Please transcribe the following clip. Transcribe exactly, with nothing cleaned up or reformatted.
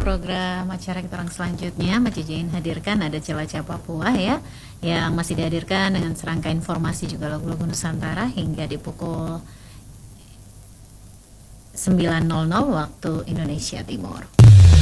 program acara kita orang selanjutnya. Mbak Cici hadirkan ada Cilacap Papua ya, yang masih dihadirkan dengan serangkaian informasi juga lagu-lagu Nusantara hingga di pukul sembilan nol nol waktu Indonesia Timur.